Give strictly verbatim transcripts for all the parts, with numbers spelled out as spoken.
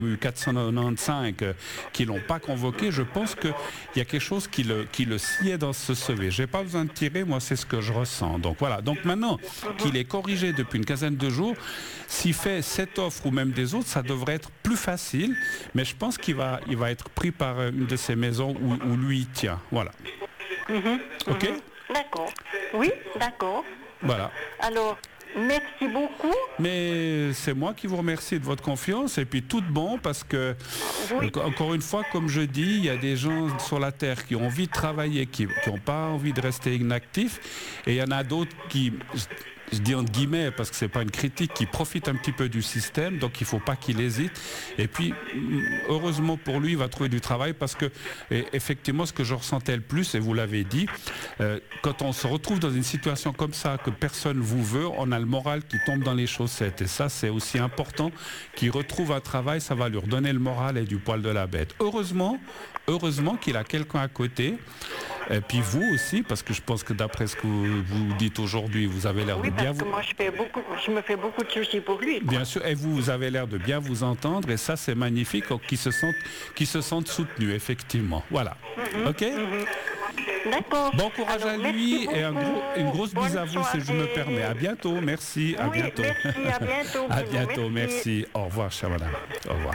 eu quatre cent quatre-vingt-quinze euh, qui l'ont pas convoqué, je pense qu'il y a quelque chose qui le, qui le sciait dans ce C V. J'ai pas besoin de tirer, moi c'est ce que je ressens. Donc voilà. Donc maintenant qu'il est corrigé depuis une quinzaine de jours, s'il fait cette offre ou même des autres, ça devrait être plus facile. Mais je pense qu'il va, il va être pris par une de ces maisons où, où lui il tient. Voilà. Mm-hmm. Ok. D'accord. Oui, d'accord. Voilà. Alors, merci beaucoup. Mais c'est moi qui vous remercie de votre confiance et puis tout bon parce que, Oui. encore une fois, comme je dis, il y a des gens sur la Terre qui ont envie de travailler, qui n'ont pas envie de rester inactifs et il y en a d'autres qui, je dis entre guillemets parce que c'est pas une critique, qui profitent un petit peu du système, donc il ne faut pas qu'il hésite. Et puis, heureusement pour lui, il va trouver du travail parce que, et effectivement, ce que je ressentais le plus, et vous l'avez dit, euh, quand on se retrouve dans une situation comme ça, que personne vous veut, on a le moral qui tombe dans les chaussettes. Et ça, c'est aussi important qu'il retrouve un travail, ça va lui redonner le moral et du poil de la bête. Heureusement, heureusement qu'il a quelqu'un à côté. Et puis vous aussi, parce que je pense que d'après ce que vous, vous dites aujourd'hui, vous avez l'air oui, de bien parce que vous... moi, je, fais beaucoup, je me fais beaucoup de soucis pour lui. Quoi. Bien sûr, et vous, vous avez l'air de bien vous entendre, et ça, c'est magnifique, qu'ils se sentent, qu'ils se sentent soutenus, effectivement. Voilà. Mm-hmm, OK mm-hmm. D'accord. Bon courage Alors, à lui, et un gros, une grosse Bonne bise à vous, si je me permets. À bientôt, merci, à oui, bientôt. merci, à bientôt. À bientôt, merci. merci. Au revoir, chère madame. Au revoir.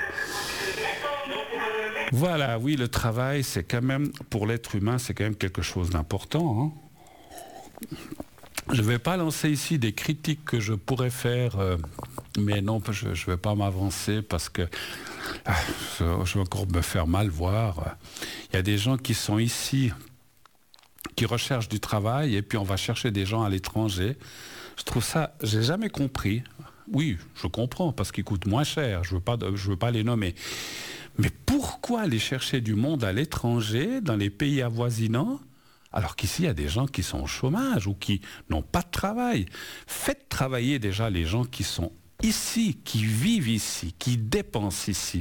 Voilà, oui, le travail, c'est quand même, pour l'être humain, c'est quand même quelque chose d'important. Hein. Je ne vais pas lancer ici des critiques que je pourrais faire, euh, mais non, je ne vais pas m'avancer parce que ah, je, je vais encore me faire mal voir. Il y a des gens qui sont ici, qui recherchent du travail, et puis on va chercher des gens à l'étranger. Je trouve ça, j'ai jamais compris. Oui, je comprends, parce qu'ils coûtent moins cher, je ne veux pas, je veux pas les nommer. Mais pourquoi aller chercher du monde à l'étranger, dans les pays avoisinants, alors qu'ici, il y a des gens qui sont au chômage ou qui n'ont pas de travail. Faites travailler déjà les gens qui sont ici, qui vivent ici, qui dépensent ici.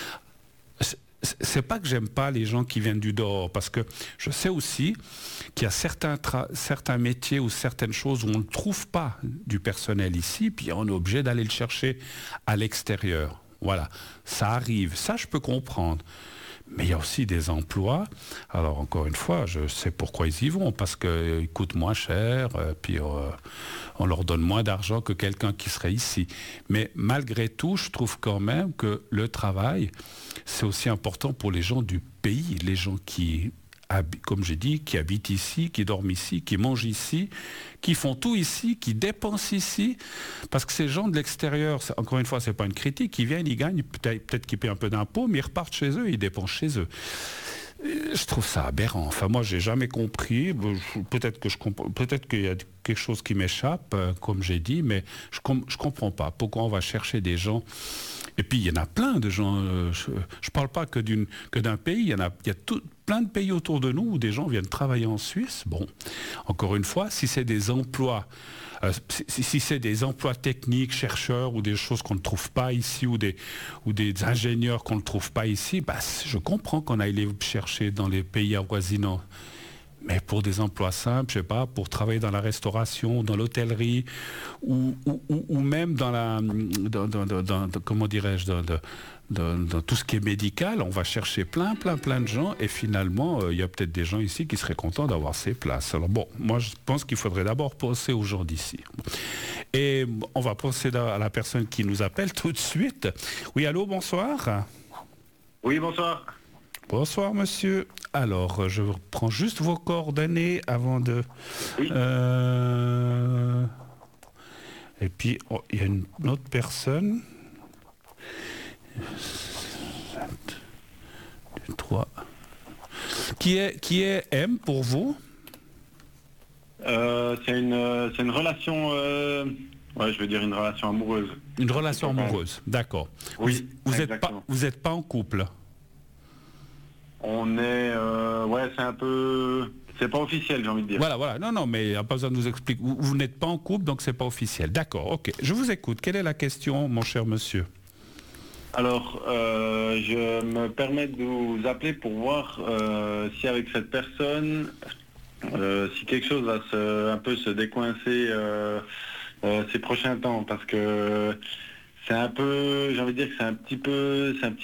C'est pas que j'aime pas les gens qui viennent du dehors, parce que je sais aussi qu'il y a certains, certains métiers ou certaines choses où on ne trouve pas du personnel ici, puis on est obligé d'aller le chercher à l'extérieur. Voilà, ça arrive, ça je peux comprendre. Mais il y a aussi des emplois, alors encore une fois, je sais pourquoi ils y vont, parce qu'ils coûtent moins cher, euh, puis euh, on leur donne moins d'argent que quelqu'un qui serait ici. Mais malgré tout, je trouve quand même que le travail, c'est aussi important pour les gens du pays, les gens qui, comme j'ai dit, qui habitent ici, qui dorment ici, qui mangent ici, qui font tout ici, qui dépensent ici, parce que ces gens de l'extérieur, encore une fois, c'est pas une critique, ils viennent, ils gagnent, peut-être, peut-être qu'ils paient un peu d'impôts, mais ils repartent chez eux, ils dépensent chez eux. Je trouve ça aberrant. Enfin, moi, j'ai jamais compris. Peut-être que je comprends, peut-être qu'il y a quelque chose qui m'échappe, comme j'ai dit, mais je, com- je comprends pas. Pourquoi on va chercher des gens? Et puis, il y en a plein de gens. Euh, je ne parle pas que, d'une, que d'un pays. Il y en a, il y a tout, plein de pays autour de nous où des gens viennent travailler en Suisse. Bon, encore une fois, si c'est des emplois, euh, si, si c'est des emplois techniques, chercheurs ou des choses qu'on ne trouve pas ici ou des, ou des ingénieurs qu'on ne trouve pas ici, bah, je comprends qu'on aille les chercher dans les pays avoisinants. Mais pour des emplois simples, je sais pas, pour travailler dans la restauration, dans l'hôtellerie, ou, ou, ou même dans la, dans, dans, dans, dans, comment dirais-je, dans, dans, dans, dans tout ce qui est médical, on va chercher plein, plein, plein de gens, et finalement, il euh, y a peut-être des gens ici qui seraient contents d'avoir ces places. Alors bon, moi je pense qu'il faudrait d'abord penser aux gens d'ici. Et on va procéder à la personne qui nous appelle tout de suite. Oui, allô, bonsoir. Oui, bonsoir. Bonsoir, monsieur. Alors, je reprends juste vos coordonnées avant de... Oui. Euh... Et puis, oh, il y a une autre personne. sept, trois. Qui est, qui est M pour vous? euh, C'est une, c'est une relation... Euh... Ouais, je veux dire une relation amoureuse. Une relation amoureuse, d'accord. Oui, vous vous n'êtes pas, vous êtes pas en couple? On est... Euh, ouais, c'est un peu... C'est pas officiel, j'ai envie de dire. Voilà, voilà. Non, non, mais il n'y a pas besoin de nous expliquer. Vous, vous n'êtes pas en couple, donc c'est pas officiel. D'accord, ok. Je vous écoute. Quelle est la question, mon cher monsieur? Alors, euh, je me permets de vous appeler pour voir euh, si avec cette personne, euh, si quelque chose va se, un peu se décoincer euh, euh, ces prochains temps, parce que c'est un peu, j'ai envie de dire que c'est un petit peu, c'est un petit